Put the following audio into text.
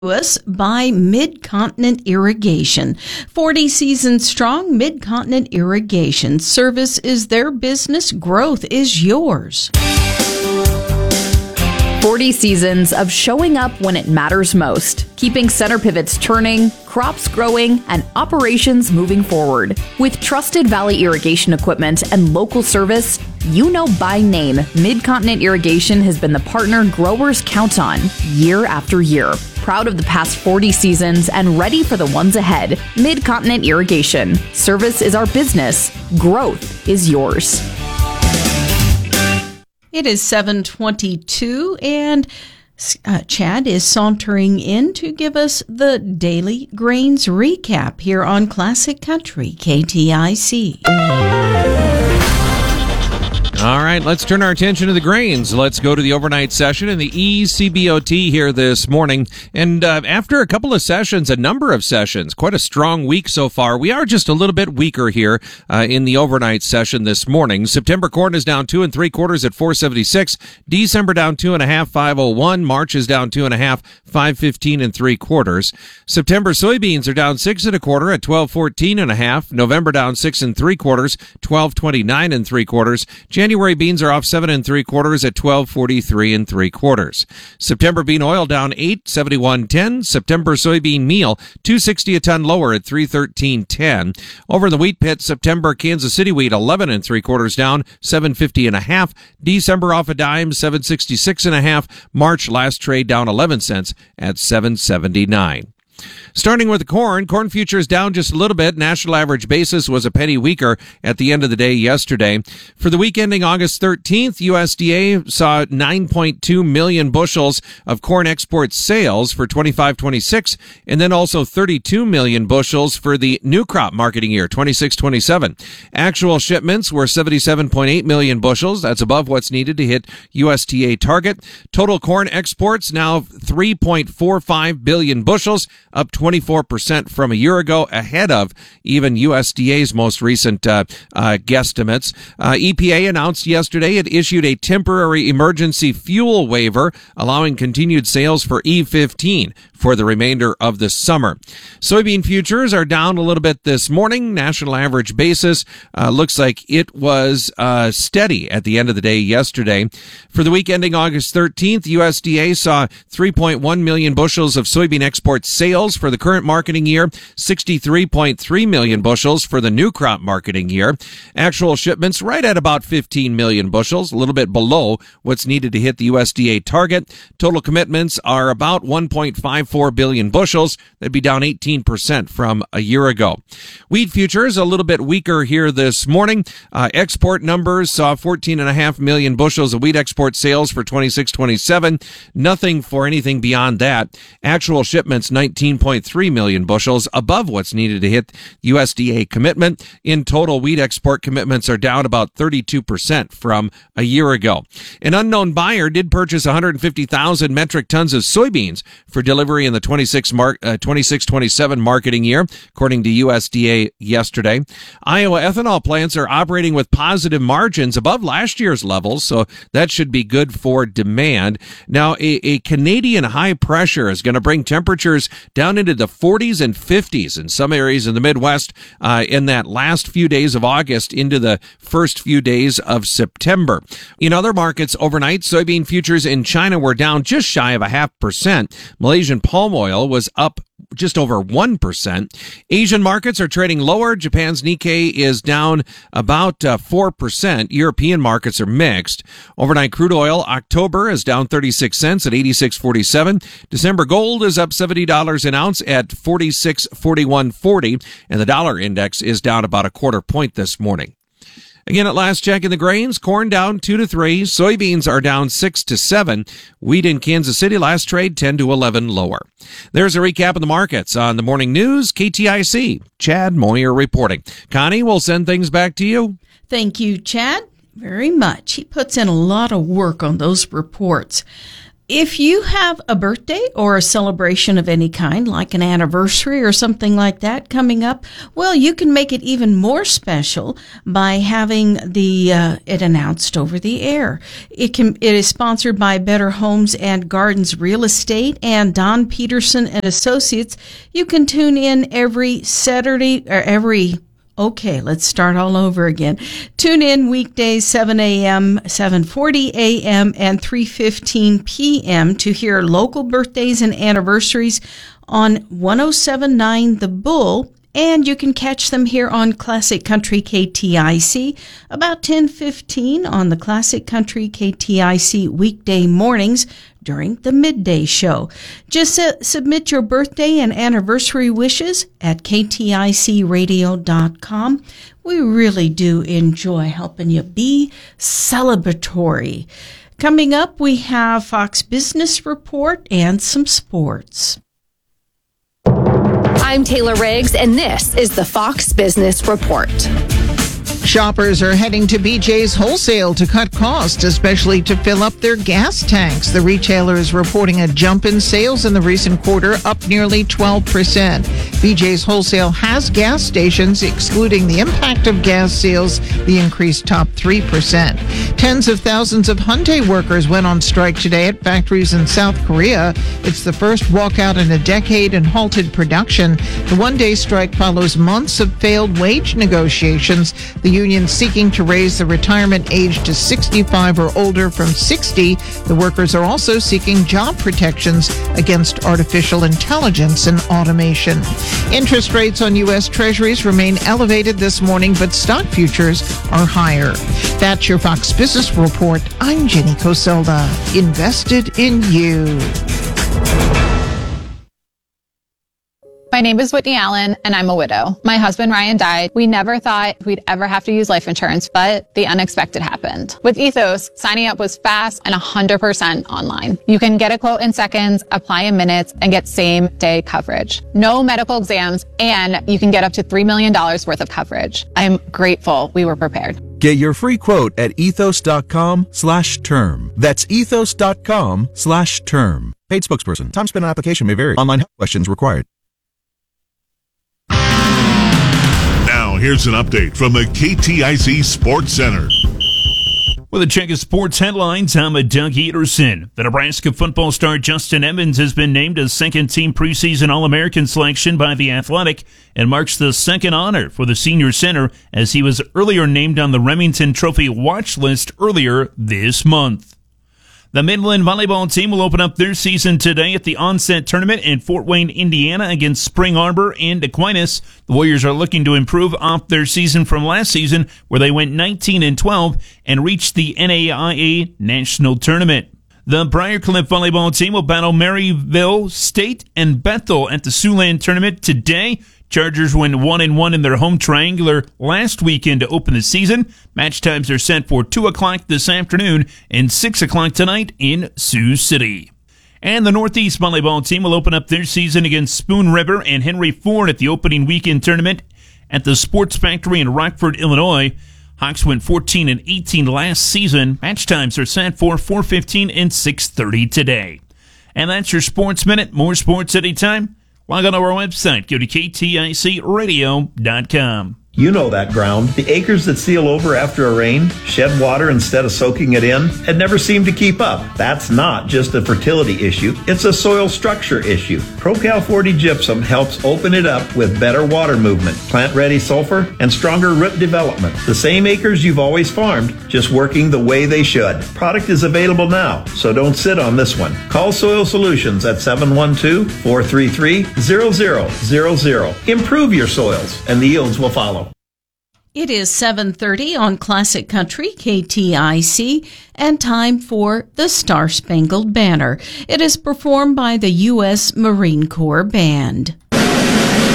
us by Mid-Continent Irrigation. 40 seasons strong, Mid-Continent Irrigation. Service is their business. Growth is yours. 40 seasons of showing up when it matters most, keeping center pivots turning, crops growing, and operations moving forward. With trusted Valley irrigation equipment and local service, you know by name, Mid-Continent Irrigation has been the partner growers count on year after year. Proud of the past 40 seasons and ready for the ones ahead. Mid-Continent Irrigation. Service is our business. Growth is yours. It is 7:22, and Chad is sauntering in to give us the Daily Grains recap here on Classic Country, KTIC. All right, let's turn our attention to the grains. Let's go to the overnight session in the ECBOT here this morning. And after a couple of sessions, a number of sessions, quite a strong week so far, we are just a little bit weaker here in the overnight session this morning. September corn is down 2 3/4 at 476. December down 2 1/2, 501. March is down 2 1/2, 515 3/4. September soybeans are down 6 1/4 at 1214 1/2. November down 6 3/4, 1229 3/4. January beans are off 7 3/4 at 1243 3/4. September bean oil down 8, 71.10. September soybean meal 260 a ton lower at 313.10. Over in the wheat pit, September Kansas City wheat 11 3/4 down 750 1/2. December off a dime 766 1/2. March last trade down 11 cents at 779. Starting with the corn futures down just a little bit. National average basis was a penny weaker at the end of the day yesterday. For the week ending August 13th, USDA saw 9.2 million bushels of corn export sales for 25-26, and then also 32 million bushels for the new crop marketing year, 26-27. Actual shipments were 77.8 million bushels. That's above what's needed to hit USDA target. Total corn exports now 3.45 billion bushels, up 24% from a year ago, ahead of even USDA's most recent guesstimates. EPA announced yesterday it issued a temporary emergency fuel waiver, allowing continued sales for E15 for the remainder of the summer. Soybean futures are down a little bit this morning. National average basis looks like it was steady at the end of the day yesterday. For the week ending August 13th, USDA saw 3.1 million bushels of soybean export sales for the current marketing year, 63.3 million bushels for the new crop marketing year. Actual shipments right at about 15 million bushels, a little bit below what's needed to hit the USDA target. Total commitments are about 1.54 billion bushels. That'd be down 18% from a year ago. Wheat futures a little bit weaker here this morning. Export numbers saw 14.5 million bushels of wheat export sales for 26-27. Nothing for anything beyond that. Actual shipments 19.3 million bushels, above what's needed to hit USDA commitment. In total, wheat export commitments are down about 32% from a year ago. An unknown buyer did purchase 150,000 metric tons of soybeans for delivery in the 26-27 marketing year, according to USDA yesterday. Iowa ethanol plants are operating with positive margins above last year's levels, so that should be good for demand. Now, a Canadian high pressure is going to bring temperatures down into the 40s and 50s in some areas in the Midwest in that last few days of August into the first few days of September. In other markets overnight, soybean futures in China were down just shy of 0.5%. Malaysian palm oil was up just over 1%. Asian markets are trading lower. Japan's Nikkei is down about 4%. European markets are mixed. Overnight crude oil, October is down 36 cents at 86.47. December gold is up $70 an ounce at 46.4140, and the dollar index is down about 1/4 point this morning. Again, at last check in the grains, corn down 2 3, soybeans are down 6 7, wheat in Kansas City last trade 10 11 lower. There's a recap of the markets on the morning news, KTIC. Chad Moyer reporting. Connie, we'll send things back to you. Thank you, Chad, very much. He puts in a lot of work on those reports. If you have a birthday or a celebration of any kind, like an anniversary or something like that coming up, well, you can make it even more special by having it announced over the air. It is sponsored by Better Homes and Gardens Real Estate and Don Peterson and Associates. You can tune in every Saturday or Okay, let's start all over again. Tune in weekdays 7 a.m., 7:40 a.m., and 3:15 p.m. to hear local birthdays and anniversaries on 107.9 The Bull, and you can catch them here on Classic Country KTIC about 10:15 on the Classic Country KTIC weekday mornings during the midday show. Just submit your birthday and anniversary wishes at kticradio.com. We really do enjoy helping you be celebratory. Coming up, we have Fox Business Report and some sports. I'm Taylor Riggs, and this is the Fox Business Report. Shoppers are heading to BJ's Wholesale to cut costs, especially to fill up their gas tanks. The retailer is reporting a jump in sales in the recent quarter, up nearly 12%. BJ's Wholesale has gas stations, excluding the impact of gas sales, the increase topped 3%. Tens of thousands of Hyundai workers went on strike today at factories in South Korea. It's the first walkout in a decade and halted production. The one-day strike follows months of failed wage negotiations. The union seeking to raise the retirement age to 65 or older from 60. The workers are also seeking job protections against artificial intelligence and automation. Interest rates on U.S. Treasuries remain elevated this morning, but stock futures are higher. That's your Fox Business Report. I'm Jenny Coselda. Invested in you. My name is Whitney Allen, and I'm a widow. My husband, Ryan, died. We never thought we'd ever have to use life insurance, but the unexpected happened. With Ethos, signing up was fast and 100% online. You can get a quote in seconds, apply in minutes, and get same-day coverage. No medical exams, and you can get up to $3 million worth of coverage. I'm grateful we were prepared. Get your free quote at ethos.com/term. That's ethos.com/term. Paid spokesperson. Time spent on application may vary. Online help questions required. Now, here's an update from the KTIC Sports Center. With a check of sports headlines, I'm Doug Ederson. The Nebraska football star Justin Evans has been named a second-team preseason All-American selection by The Athletic and marks the second honor for the senior center as he was earlier named on the Remington Trophy watch list earlier this month. The Midland volleyball team will open up their season today at the Onset Tournament in Fort Wayne, Indiana against Spring Arbor and Aquinas. The Warriors are looking to improve off their season from last season where they went 19-12 and reached the NAIA National Tournament. The Briarcliff volleyball team will battle Maryville State and Bethel at the Siouxland Tournament today. Chargers went 1-1 in their home triangular last weekend to open the season. Match times are set for 2 o'clock this afternoon and 6 o'clock tonight in Sioux City. And the Northeast volleyball team will open up their season against Spoon River and Henry Ford at the opening weekend tournament at the Sports Factory in Rockford, Illinois. Hawks went 14-18 last season. Match times are set for 4:15 and 6:30 today. And that's your Sports Minute. More sports anytime. Log on to our website. Go to kticradio.com. You know that ground. The acres that seal over after a rain, shed water instead of soaking it in, and never seem to keep up. That's not just a fertility issue. It's a soil structure issue. ProCal 40 Gypsum helps open it up with better water movement, plant-ready sulfur, and stronger root development. The same acres you've always farmed, just working the way they should. Product is available now, so don't sit on this one. Call Soil Solutions at 712-433-0000. Improve your soils, and the yields will follow. It is 7:30 on Classic Country, KTIC, and time for the Star Spangled Banner. It is performed by the U.S. Marine Corps Band.